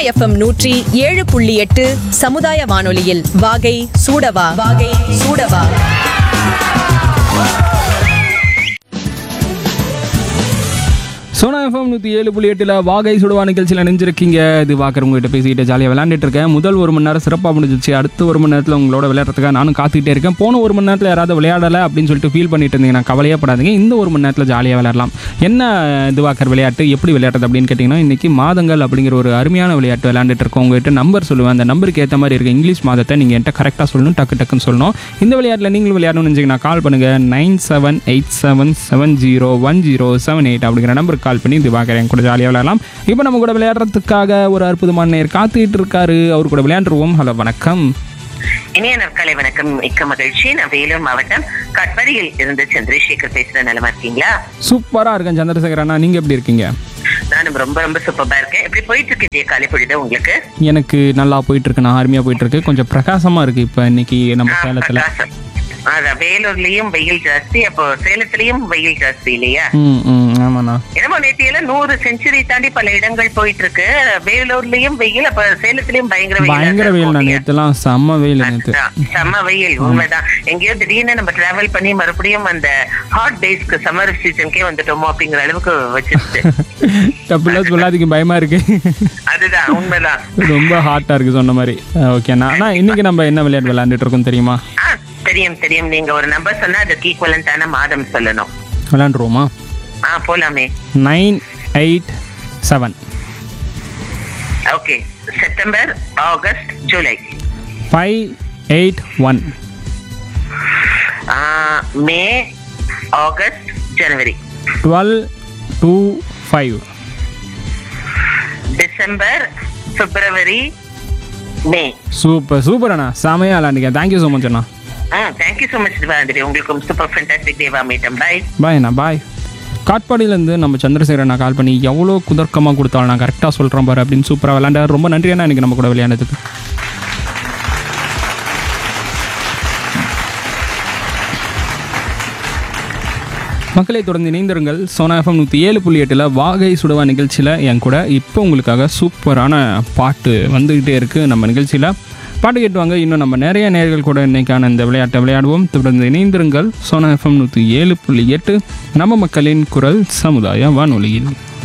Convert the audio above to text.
FM 107.8 சமுதாய வானொலியில் வாகை சூடவா. சோனா எஃப்எம் 107.8 வாகை சுடுவா நிகழ்ச்சியில் நினைஞ்சிருக்கீங்க. இது வாக்குறவங்ககிட்ட பேசிக்கிட்டு ஜாலியாக விளையாண்டுட்டு இருக்கேன். முதல் 1 மணி நேரம் சிறப்பாக முடிஞ்சிச்சு. அடுத்த 1 மணி நேரத்தில் உங்களோட விளையாடுறதுக்காக நானும் காத்துக்கிட்டே இருக்கேன். போன 1 மணி நேரத்தில் யாராவது விளையாடலை அப்படின்னு சொல்லிட்டு ஃபீல் பண்ணிட்டு இருந்தீங்கன்னா கவலையே படாதீங்க. இந்த 1 மணி நேரத்தில் ஜாலியாக விளையாடலாம். என்ன இதுவாக்கர் விளையாட்டு எப்படி விளையாடுறது அப்படின்னு கேட்டிங்கன்னா, இன்றைக்கி மாதங்கள் அப்படிங்கிற ஒரு அருமையான விளையாட்டு விளையாண்டுட்டு இருக்கோம். உங்கள்கிட்ட நம்பர் சொல்லுவேன். அந்த நம்பருக்கு ஏற்ற மாதிரி இருக்க இங்கிலீஷ் மாதத்தை நீங்கள் என்கிட்ட கரெக்டாக சொல்லணும், டக்குன்னு சொல்லணும். இந்த விளையாட்டில் நீங்களும் விளையாடணும்னு நினச்சிங்கன்னா கால் பண்ணுங்கள். 9787701078 அப்படிங்கிற நம்பருக்கு கால் பண்ணி இது பார்க்குறேன் கூட ஜாலியாக விளையாடலாம். இப்போ நம்ம கூட விளையாடுறதுக்காக ஒரு அற்புதமான நேர் காத்துக்கிட்டு இருக்காரு. அவர் கூட விளையாண்டுருவோம். ஹலோ, வணக்கம். இனிய நற்காலை வணக்கம். மிக்க மகிழ்ச்சி. நான் வேலூர் மாவட்டம் கட்படியில் இருந்து சந்திரசேகர் பேசுறேன். நலமா இருக்கீங்களா? சூப்பரா இருக்கேன் சந்திரசேகர் அண்ணா, நீங்க எப்படி இருக்கீங்க? நானும் ரொம்ப சூப்பரா இருக்கேன். எப்படி போயிட்டு இருக்கு காலை பொழுது உங்களுக்கு? எனக்கு நல்லா போயிட்டு இருக்கு. நான் அருமையா போயிட்டு இருக்கு. கொஞ்சம் பிரகாசமா இருக்கு இப்ப இன்னைக்கு நம்ம சேலத்துல. அதான் வேலூர்லயும் வெயில் ஜாஸ்தி, அப்போ சேலத்திலயும் வெயில் ஜாஸ்தி இல்லையா? ஆமாண்ணா. என்னமோ நேத்தியில 100 செஞ்சுரி தாண்டி பல இடங்கள் போயிட்டு இருக்கு. வேலூர்லயும் வெயில், அப்ப சேலத்திலயும் பயங்கர வெயில். நேத்துலாம் செம்ம வெயில். செம்ம வெயில் உண்மைதான். எங்கேயோ திடீர்னு நம்ம டிராவல் பண்ணி மறுபடியும் அந்த ஹாட் டேஸ்க்கு சம்மர் சீசனுக்கே வந்துட்டோமோ அப்படிங்கிற அளவுக்கு வச்சிருச்சு. தப்புலாம் சொல்லாதீங்க, பயமா இருக்கு. அதுதான் உண்மைதான். ரொம்ப ஹாட்டா இருக்கு சொன்ன மாதிரி. ஓகேண்ணா. ஆனா இன்னைக்கு நம்ம என்ன விளையாட்டு விளையாண்டுட்டு இருக்கோம் தெரியுமா? தெரியும். நீங்க ஒரு நம்பர் சொன்னா அதுக்கு ஈக்குவலன்டான மாதம் சொல்லணும். விளையாண்டுருவோமா? போலாமே. 987. ஓகே. September, August, July. 581. மே, ஆகஸ்ட், ஜனவரி. 1225. டிசம்பர், பிப்ரவரி, மே. சூப்பர் அண்ணா, செமையா விளையாண்டுங்க. தேங்க்யூ ஸோ மச் அண்ணா. Thank you so much திவாந்திரி. உங்களுக்கும் சூப்பர் ஃபேண்டாஸ்டிக் டேவா மீட்டம். பாய் அண்ணா. பாய். காட்பாடியிலேருந்து நம்ம சந்திரசேகர் அண்ணா கால் பண்ணி எவ்வளோ குதர்க்கமாக கொடுத்தாலும் நான் கரெக்டாக சொல்கிறேன் பாரு அப்படின்னு சூப்பராக விளையாண்டார். ரொம்ப நன்றி அண்ணா இன்றைக்கி நம்ம கூட விளையாண்டதுக்கு. மக்களை தொடர்ந்து இணைந்திருங்கள். சோனா எஃப்எம் 107.8 வாகை சுடுவா நிகழ்ச்சியில் என் கூட இப்போ உங்களுக்காக சூப்பரான பாட்டு வந்துக்கிட்டே இருக்குது. நம்ம நிகழ்ச்சியில் பாட்டு கேட்டுவாங்க. இன்னும் நம்ம நிறைய நேயர்கள் கூட இன்னைக்கான இந்த விளையாட்டை விளையாடுவோம். தொடர்ந்து இணைந்திருங்கள். சோனா எஃப்எம் 107.8 நம்ம மக்களின் குரல் சமுதாய வானொலியில்.